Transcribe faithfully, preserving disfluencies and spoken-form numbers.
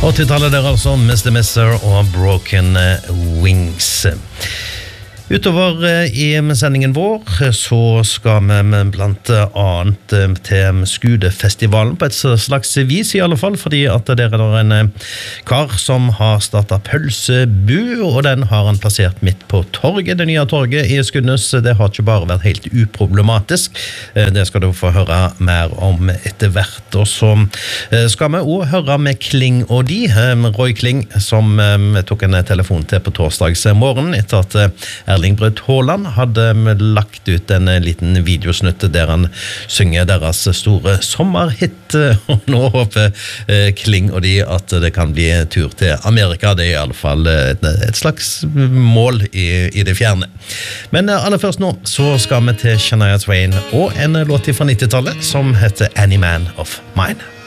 åttitallet der altså, mister Mister og Broken Wings. Utover i sendingen vår så skal vi blant annet til Skudefestivalen på et slags vis i alle fall, fordi at det er en kar som har startet pølsebu, og den har han plassert midt på torget, det nye torget i Skudenes. Det har ikke bare vært helt uproblematisk, det skal du få høre mer om etter hvert. Og så skal vi også høre med Kling og de, Roy Kling, som vi tok en telefon til på torsdags morgen etter at Erling Braut Haaland hadde lagt ut en liten videosnutt der han synger deres store sommerhit, og nå håper Kling og de at det kan bli tur til Amerika. Det er i alle fall et, et slags mål i, i det fjerne. Men aller først nå så skal vi til Shania Twain og en låt fra nittitallet som heter Any Man of Mine.